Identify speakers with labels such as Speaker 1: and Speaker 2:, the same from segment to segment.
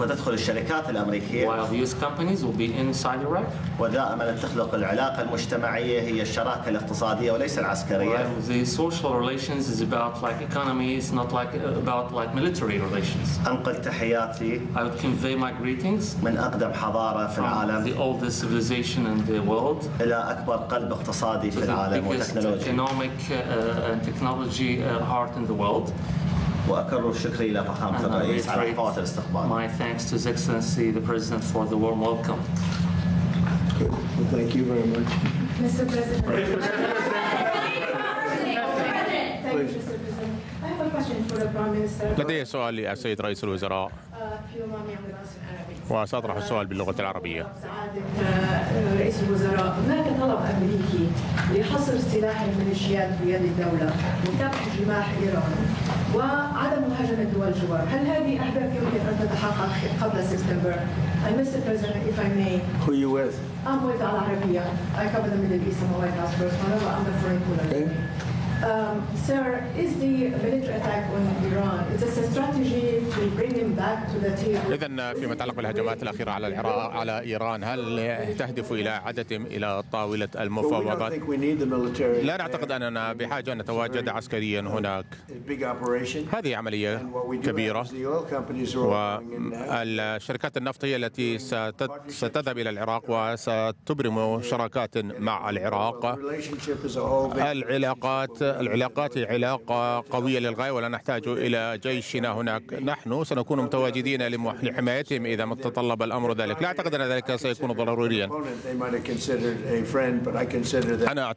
Speaker 1: سوف تدخل الشركات الأمريكية
Speaker 2: while the US companies will be inside Iraq.
Speaker 1: ودائما تخلق العلاقة المجتمعية هي الشراكة الاقتصادية وليس العسكرية.
Speaker 2: While the social relations is about like economy, it's not like about like military relations.
Speaker 1: أنقل تحياتي
Speaker 2: I would convey my greetings
Speaker 1: من أقدم حضارة في
Speaker 2: from
Speaker 1: العالم
Speaker 2: the oldest civilization in the world
Speaker 1: إلى أكبر قلب اقتصادي
Speaker 2: to
Speaker 1: في
Speaker 2: the
Speaker 1: العالم
Speaker 2: biggest
Speaker 1: وتكنولوجيا.
Speaker 2: economic and technology heart in the world.
Speaker 1: وأكرر شكري إلى فخامة
Speaker 2: And I
Speaker 1: الرئيس على
Speaker 2: reiterate
Speaker 1: حفاوة الاستقبال.
Speaker 2: my thanks to His Excellency the President for the warm welcome.
Speaker 3: Good. Well, thank you very much.
Speaker 4: Mr. President. Thank you, Mr. President. I have a question for the Prime Minister.
Speaker 5: لدي سؤال للسيد رئيس الوزراء
Speaker 4: في يوم بالعاصمة العربية.
Speaker 5: وسأطرح السؤال باللغة العربية.
Speaker 4: سعادة رئيس الوزراء، هناك طلب أمريكي لحصر سلاح الميليشيات بيد الدولة وكبح جماح إيران وعدم مهاجمة دول الجوار، هل هذه أهداف يمكن أن تتحقق قبل سبتمبر؟ And Mr. President, if I may.
Speaker 3: Who are you with?
Speaker 4: I'm with Al Arabiya. I cover the Middle East and the White House first. However, I'm the foreign policy.
Speaker 3: Okay.
Speaker 4: Sir, is the military attack on Iran, is this a strategy to bring him back to the table?
Speaker 5: إذن فيما يتعلق بالهجمات الأخيرة على العراق على إيران، هل تهدف إلى عودتهم إلى طاولة
Speaker 3: But we don't
Speaker 5: المفاوضات؟
Speaker 3: think we need the military.
Speaker 5: لا نعتقد أننا بحاجة أن نتواجد عسكريا هناك.
Speaker 3: A big operation.
Speaker 5: هذه عملية
Speaker 3: And what we do
Speaker 5: كبيرة
Speaker 3: have is the oil companies are all going in now.
Speaker 5: والشركات النفط هي التي ستذهب إلى العراق وستبرم شراكات مع العراق.
Speaker 3: The relationship as a whole.
Speaker 5: العلاقات هي علاقة قوية للغاية ولا نحتاج إلى جيشنا هناك. نحن سنكون متواجدين لحمايتهم إذا ما تطلب الأمر ذلك. لا أعتقد أن ذلك سيكون ضروريا.
Speaker 3: They might have considered a friend, but I consider that
Speaker 5: أنا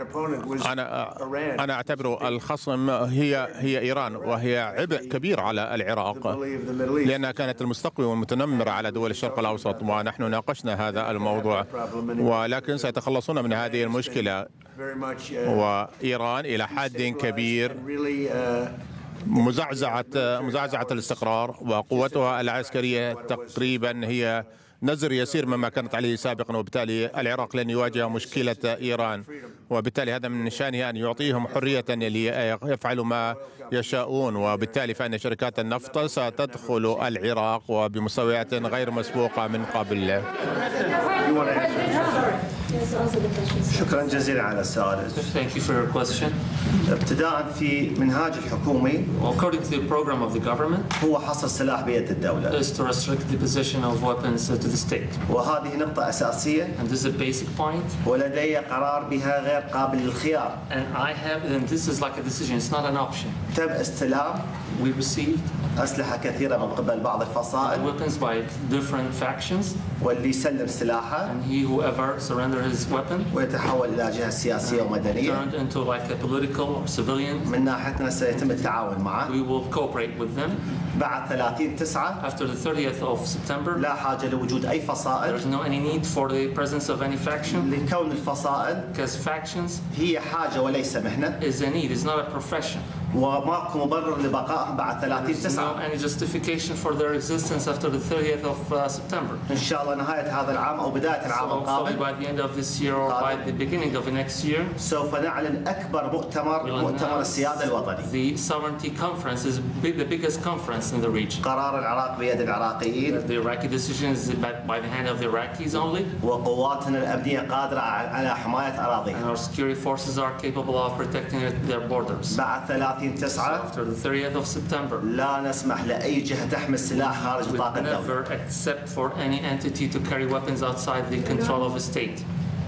Speaker 5: أعتبر الخصم هي إيران، وهي عبء كبير على العراق لأنها كانت المستقوي والمتنمر على دول الشرق الأوسط، ونحن ناقشنا هذا الموضوع، ولكن سيتخلصون من هذه المشكلة. وإيران إلى حد كبير مزعزعة الاستقرار، وقوتها العسكرية تقريبا هي نزر يسير مما كانت عليه سابقا، وبالتالي العراق لن يواجه مشكلة إيران، وبالتالي هذا من شأنه أن يعطيهم حرية ليفعلوا ما يشاءون، وبالتالي فإن شركات النفط ستدخل العراق وبمستويات غير مسبوقة من قبل.
Speaker 1: شكرا جزيلا على السؤال.
Speaker 2: Thank you for your question.
Speaker 1: ابتداء في منهاج الحكومي
Speaker 2: According to the program of the government,
Speaker 1: هو حصر سلاح بيد الدولة،
Speaker 2: is to restrict the possession of weapons to the state.
Speaker 1: وهذه نقطة أساسية
Speaker 2: And this is a basic point.
Speaker 1: ولدي قرار بها غير قابل للخيار.
Speaker 2: And this is like a decision, it's not an option.
Speaker 1: تم استلام
Speaker 2: We received
Speaker 1: أسلحة كثيرة من قبل بعض الفصائل،
Speaker 2: weapons by different factions,
Speaker 1: واللي يسلم سلاحه
Speaker 2: and whoever surrendered his weapon
Speaker 1: ويتحول إلى جهة سياسية ومدنية.
Speaker 2: turned into like a political or civilian.
Speaker 1: من ناحيتنا سيتم التعاون معه.
Speaker 2: We will cooperate with them.
Speaker 1: بعد 30/9
Speaker 2: After the 30th of September,
Speaker 1: لا حاجة لوجود أي
Speaker 2: there's
Speaker 1: فصائل،
Speaker 2: no any need for the presence of any faction,
Speaker 1: لكون الفصائل
Speaker 2: because factions
Speaker 1: هي حاجة وليس مهنة،
Speaker 2: is a need, it's not a profession.
Speaker 1: وماكو مبرر لبقائهم بعد
Speaker 2: There's no
Speaker 1: 30/9.
Speaker 2: any justification for their existence after the 30th of September.
Speaker 1: إن شاء الله نهاية هذا العام أو بداية العام
Speaker 2: So hopefully
Speaker 1: القادم
Speaker 2: by the end of this year or by the beginning of the next year,
Speaker 1: سوف نعلن أكبر مؤتمر السيادة الوطني.
Speaker 2: the sovereignty conference is the biggest conference in the region.
Speaker 1: قرار العراق بيد العراقيين،
Speaker 2: The Iraqi decision is by the hand of the Iraqis only,
Speaker 1: وقواتنا الأمنية قادرة على حماية
Speaker 2: and
Speaker 1: أراضيها.
Speaker 2: our security forces are capable of protecting their borders.
Speaker 1: بعد 30/9
Speaker 2: After the 30th of September,
Speaker 1: لا نسمح لأي جهة تحمل سلاح خارج
Speaker 2: we
Speaker 1: نطاق الدولة.
Speaker 2: never accept for any entity to carry weapons outside the control of a state.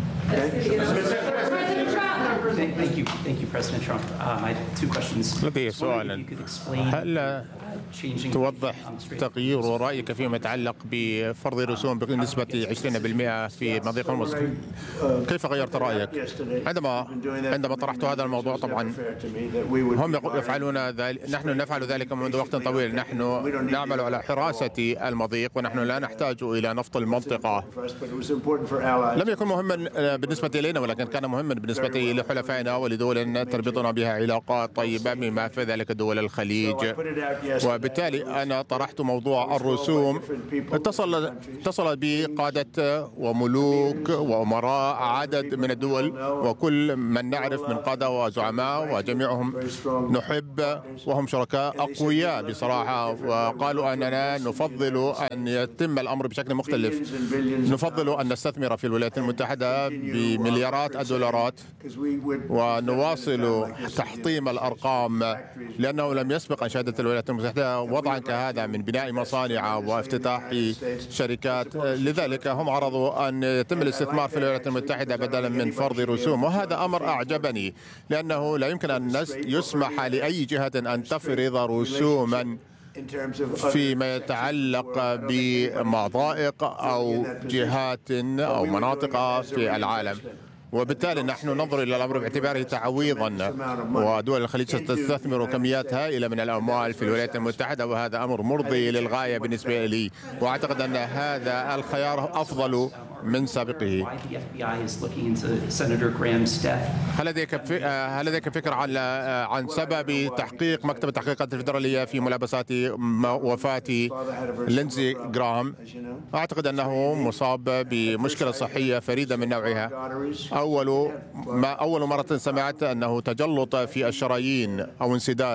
Speaker 6: Thank you, President Trump. I have two questions.
Speaker 5: لدي
Speaker 6: Just wondering if
Speaker 5: سؤال،
Speaker 6: you could explain
Speaker 5: هل
Speaker 6: changing
Speaker 5: توضح
Speaker 6: on Strait of
Speaker 5: تغيير
Speaker 6: Hormuz.
Speaker 5: رأيك فيما يتعلق بفرض رسوم بنسبة 20% في مضيق هرمز؟ كيف غيرت رأيك؟ عندما طرحت هذا الموضوع طبعا هم يفعلون ذلك، نحن نفعل ذلك منذ وقت طويل، نحن نعمل على حراسة المضيق ونحن لا نحتاج إلى نفط المنطقة. لم يكن مهما بالنسبة إلينا ولكن كان مهما بالنسبة لحلفائنا ولدول تربطنا بها علاقات طيبة بما في ذلك دول الخليج. وبالتالي أنا طرحت موضوع الرسوم. اتصل بي قادة وملوك وأمراء عدد من الدول، وكل من نعرف من قادة وزعماء وجميعهم نحب وهم شركاء أقوياء بصراحة، وقالوا أننا نفضل أن يتم الأمر بشكل مختلف. نفضل أن نستثمر في الولايات المتحدة بمليارات الدولارات ونواصل تحطيم الأرقام، لأنه لم يسبق أن شهدت الولايات المتحدة وضعا كهذا من بناء مصانع وافتتاح شركات. لذلك هم عرضوا أن يتم الاستثمار في الولايات المتحدة بدلا من فرض رسوم، وهذا أمر أعجبني، لأنه لا يمكن أن يسمح لأي جهة أن تفرض رسوما فيما يتعلق بمضائق أو جهات أو مناطق في العالم. وبالتالي نحن ننظر إلى الأمر باعتباره تعويضا، ودول الخليج ستستثمر كميات هائلة من الأموال في الولايات المتحدة، وهذا أمر مرضي للغاية بالنسبة لي، وأعتقد أن هذا الخيار أفضل من سابقه. هل لديك فكرة عن سبب تحقيق مكتب التحقيقات الفيدرالية في ملابسات وفاة لينزي جراهام؟ أعتقد أنه مصاب بمشكلة صحية فريدة من نوعها. أول مرة سمعت أنه تجلط في الشرايين أو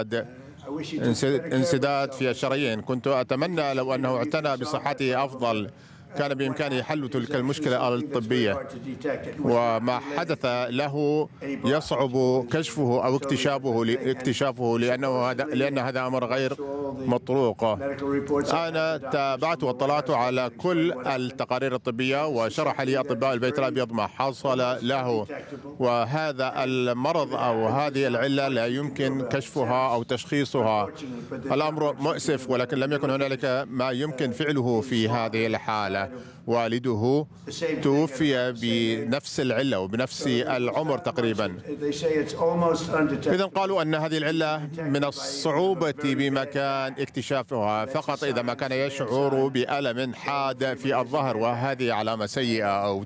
Speaker 5: انسداد في الشرايين. كنت أتمنى لو أنه اعتنى بصحته أفضل، كان بإمكانه حل تلك المشكلة الطبية، وما حدث له يصعب كشفه أو اكتشافه لأن هذا أمر غير مطروق. أنا تابعت واطلعت على كل التقارير الطبية، وشرح لي أطباء البيت الأبيض ما حصل له، وهذا المرض أو هذه العلة لا يمكن كشفها أو تشخيصها. الأمر مؤسف، ولكن لم يكن هنالك ما يمكن فعله في هذه الحالة. والده توفي بنفس العلة وبنفس العمر تقريبا. إذن قالوا أن هذه العلة من الصعوبة بمكان اكتشافها فقط إذا ما كان يشعر بألم حاد في الظهر، وهذه علامة سيئة.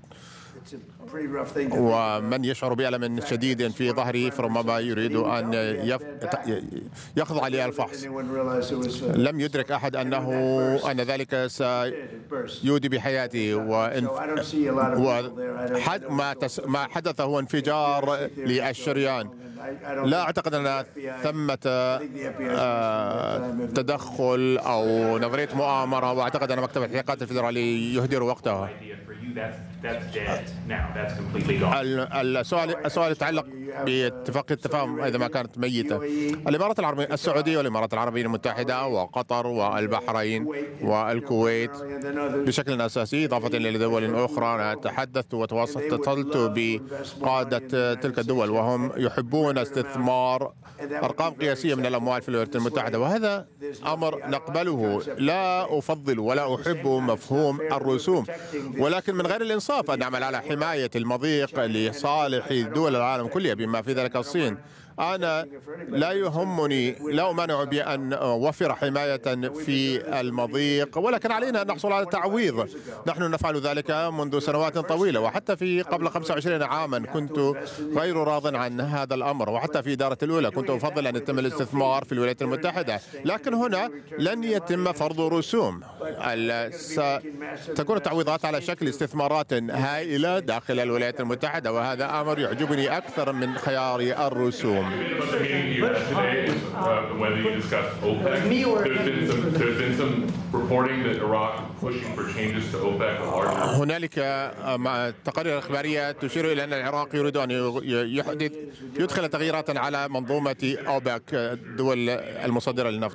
Speaker 5: ومن يشعر بألم شديد في ظهره فربما يريد أن يخضع للفحص. لم يدرك أحد أن ذلك سيودي بحياته، ما حدث هو انفجار للشريان. لا أعتقد أن ثمة تدخل أو نظرية مؤامرة، وأعتقد أن مكتب التحقيقات الفيدرالي يهدر وقتها. السؤال يتعلق باتفاقية التفاهم إذا ما كانت ميتة. الإمارات العربية السعودية والإمارات العربية المتحدة وقطر والبحرين والكويت بشكل أساسي، إضافة إلى دول أخرى. أنا تحدثت واتصلت بقادة تلك الدول، وهم يحبون استثمار أرقام قياسية من الأموال في الولايات المتحدة، وهذا أمر نقبله. لا أفضل ولا أحب مفهوم الرسوم، ولكن من غير الإنصاف أن نعمل على حماية المضيق لصالح دول العالم كلها بما في ذلك الصين. أنا لا يهمني، لا أمانع بأن أوفر حماية في المضيق، ولكن علينا أن نحصل على تعويض. نحن نفعل ذلك منذ سنوات طويلة، وحتى في قبل 25 عاما كنت غير راض عن هذا الأمر، وحتى في إدارة الأولى كنت أفضل أن يتم الاستثمار في الولايات المتحدة. لكن هنا لن يتم فرض رسوم، ستكون التعويضات على شكل استثمارات هائلة داخل الولايات المتحدة، وهذا أمر يعجبني أكثر من خيار الرسوم. هنالك تقارير إخبارية تشير إلى أن العراق يريد أن يدخل تغييرات على منظومة أوبك، الدول المصدرة للنفط.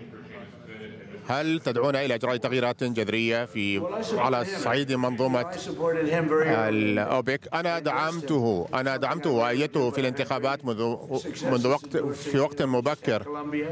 Speaker 5: هل تدعون إلى إجراء تغييرات جذرية على صعيد منظومة الأوبك؟ أنا دعمته وأيدته في الانتخابات في وقت مبكر،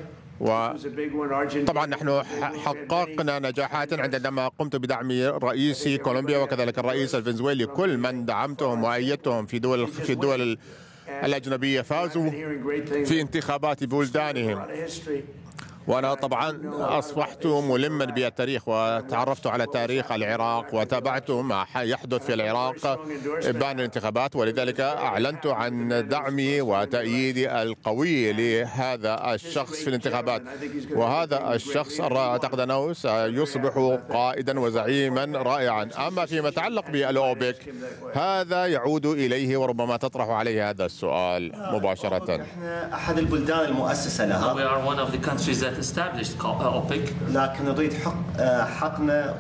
Speaker 5: وطبعا نحن حققنا نجاحات عندما قمت بدعم رئيس كولومبيا وكذلك الرئيس الفنزويلي. كل من دعمتهم وأيدتهم في الدول الأجنبية فازوا في انتخابات بلدانهم. وأنا طبعا أصبحت ملما بالتاريخ وتعرفت على تاريخ العراق وتابعت ما يحدث في العراق إبان الانتخابات، ولذلك أعلنت عن دعمي وتأييدي القوي لهذا الشخص في الانتخابات. وهذا الشخص أعتقد أنه سيصبح قائدا وزعيما رائعا. أما فيما يتعلق بالأوبك هذا يعود إليه وربما تطرح عليه هذا السؤال مباشرة.
Speaker 1: نحن أحد البلدان المؤسسة لها.
Speaker 2: We are one of the countries that established OPEC.
Speaker 1: لكن نريد حقنا